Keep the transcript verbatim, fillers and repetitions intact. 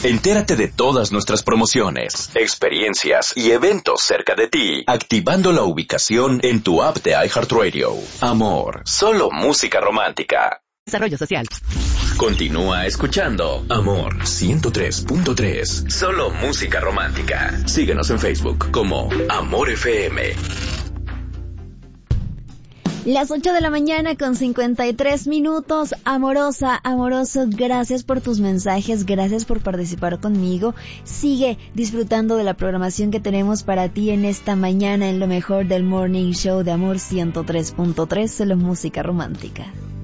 Entérate de todas nuestras promociones, experiencias y eventos cerca de ti, activando la ubicación en tu app de iHeartRadio. Amor, solo música romántica. Desarrollo social. Continúa escuchando Amor ciento tres punto tres. Solo música romántica. Síguenos en Facebook como Amor F M. Las ocho de la mañana con cincuenta y tres minutos. Amorosa, amoroso, gracias por tus mensajes, gracias por participar conmigo. Sigue disfrutando de la programación que tenemos para ti en esta mañana en lo mejor del Morning Show de Amor ciento tres punto tres, solo música romántica.